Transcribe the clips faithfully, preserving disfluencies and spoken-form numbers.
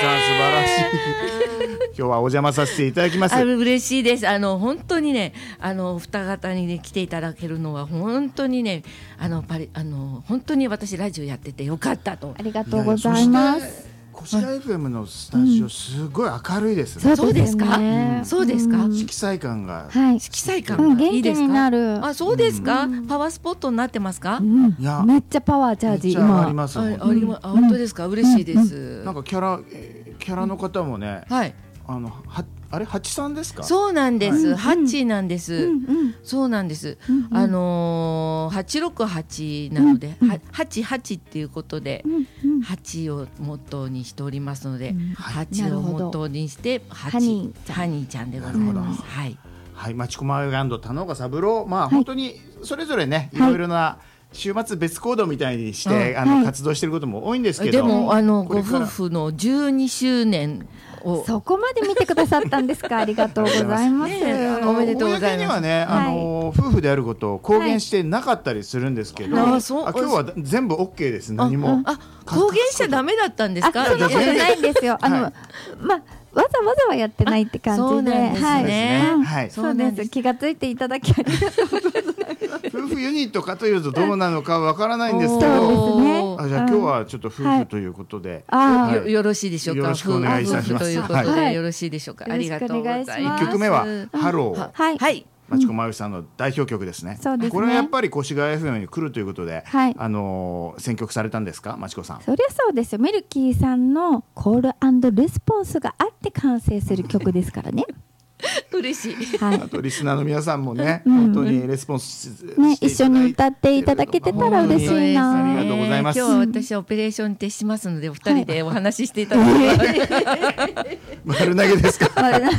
さん素晴らしい今日はお邪魔させていただきます。 あ嬉しいです。あの本当にね、あの二方に、ね、来ていただけるのは本当にね、あのパリあの本当に私ラジオやっててよかったと。 ありがとうございます。 越谷 エフエム のスタジオすごい明るいですね。 うん、そうですか、うん、そうですか、 色彩感が、 はい、 色彩感がいいですか、 うん、元気になる。 あ、そうですか、うん、パワースポットになってますか、 うん、いやめっちゃパワーチャージ今ありますもんね。 あありま、あ、本当ですか、嬉しいです、 うん、なんかキャラキャラの方もね、 はい、 あのはあれハチさんですか。 そうなんです、はい、ハッチなんです、 うんうん、 そうなんです、うんうん、あのー、はちろくはちなので、うんうん、はちはちっていうことで、うんうん、はちをモットーにしておりますので、うん、はちをモットーにしてハニーハニーちゃんでございます。はい、 はい、町駒ランド田之岡三郎、まあ、はい、本当にそれぞれね、いろいろな週末別行動みたいにして、はい、あの活動していることも多いんですけど、 でもあのご夫婦のじゅうにしゅうねんそこまで見てくださったんですか。ありがとうございます。 おめでとうございます。 公にはね、あの、はい、夫婦であることを公言してなかったりするんですけど、はい、あ、今日は全部 オーケー です。何も。 あ、公言しちゃダメだったんですか。 そんなことないんですよ。あの、はい、まあ。わざわざはやってないって感じで、 そうなんですね。 はい、そうです。気がついていただきありがとうございます。 夫婦ユニットかというとどうなのかわからないんですけど、あ、じゃあ今日はちょっと夫婦ということで、 はい、よ, よろしいでしょうか。 よろしくお願いいたします。 夫婦ということで、はい、よろしいでしょうか。ありがとうございます。 いっきょくめはハロー。 はい。はい。 町子真由さんの代表曲ですね。 そうですね。 これはやっぱり越谷 エフエム に来るということで、 はい、 あのー、選曲されたんですか、町子さん。 そりゃそうですよ。ミルキーさんのコール&レスポンスがあって完成する曲ですからね。 嬉しい、 はい、 あとリスナーの皆さんもね、うん、本当にレスポンス、 ね、一緒に歌っていただけてたら嬉しいな。 ありがとうございます。 今日は私はオペレーション徹しますので、お二人でお話ししていただければ、はい、 丸投げですか。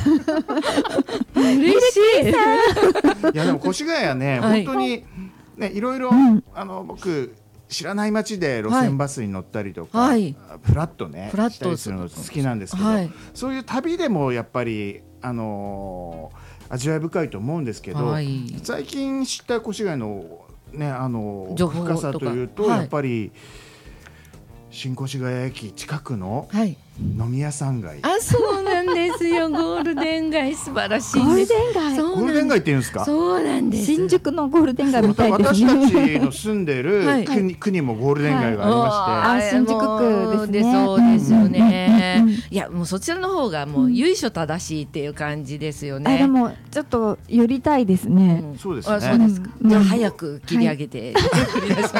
嬉しい。 いやでも越谷ね、はい、本当にね、いろいろ、うん、あの僕知らない街で路線バスに乗ったりとか、はい、フラッとねしたりするの好きなんですけど、はい、そういう旅でもやっぱりあのー、味わい深いと思うんですけど、はい、最近知った越谷のね、あのー、深さというと、はい、やっぱり新越谷駅近くの飲み屋さん街、 あ、そうなんですよ。ゴールデン街素晴らしいです。 ゴールデン街、 ゴールデン街って言うんですか。 そうなんです。 新宿のゴールデン街みたいですね。 私たちの住んでる 国, 国もゴールデン街がありまして、 はい、あ、新宿区ですね。 そうですよね。いや、もうそちらの方がもう由緒正しいっていう感じですよね。 あ、でもちょっと寄りたいですね。 うん、そうですね。 あ、そうですか。じゃあ早く切り上げて、繰り出します。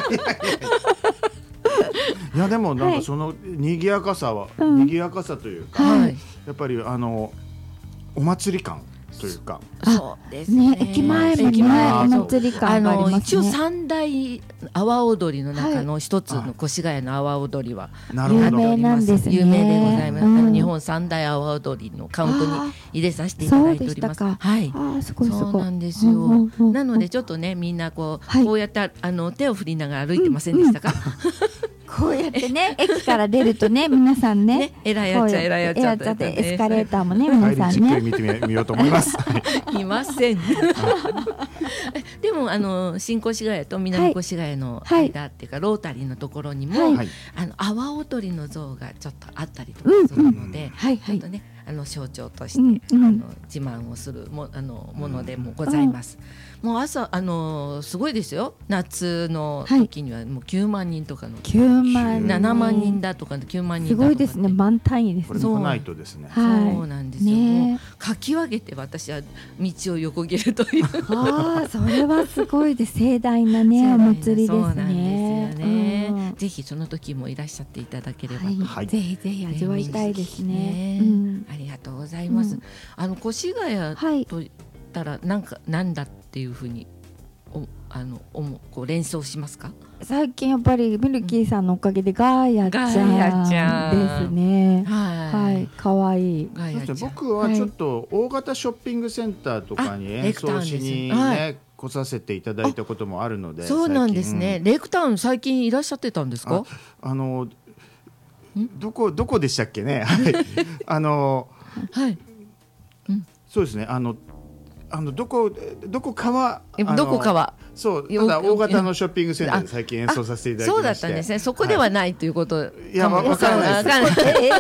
いやでもなんかその賑やかさは、はい、賑やかさというか、はい、やっぱりあのお祭り感というか、 そうですね。 ね、駅前もね、お祭り感がありますね。 一応三大阿波踊りの中の一つの越谷の阿波踊りは有名なんですね。 有名でございます。うん、日本三大阿波踊りのカウントに入れさせていただいております。はい。 あ、すごいすごい。 そうなんですよ。うんうんうん、なのでちょっとね、みんなこう、はい、こうやってあの手を振りながら歩いてませんでしたか。うんうんこうやってね、駅から出るとね、皆さんね、ね、 えらいやっちゃえらいやっちゃって、 ね、エスカレーターもね、皆さんね、 じっくり見てみようと思います。 いません。でもあの新越谷と南越谷の間っていうか、はい、ロータリーのところにも、はい、あの阿波踊りの像がちょっとあったりとかするので、ちょっとね、あの象徴として、うんうん、あの自慢をするもあのものでもございます。うん、もう朝あのすごいですよ。夏の時にはもうきゅうまんにんとかの、 きゅうまんにん、 ななまんにんだとかきゅうまんにんだとか、 すごいですね。満単位ですね。 これもないとですね。 そうなんですよ。ね、もうかき分けて私は道を横切るという。 ああ、それはすごいで盛大なねお祭りですね。 そうなんですよね。うん、ぜひその時もいらっしゃっていただければと、 はい、ぜひぜひ味わいたいですね。 うん、ありがとうございます。うん、あの越谷と言ったらなんかなんだっていうふうにおあのおもこう連想しますか？ 最近やっぱりミルキーさんのおかげでガーヤちゃんですね。はい、可愛い。 僕はちょっと大型ショッピングセンターとかに演奏しにね来させていただいたこともあるので。 そうなんですね。レイクタウン最近いらっしゃってたんですか？ あ、あのどこどこでしたっけね。はい。あのはい。 うん、そうですね。あのあのどこどこかはどこかはそうただ大型のショッピングセンターで最近演奏させていただきまして、 そうだったんですね。そこではないということ、はい、 いやわからないです。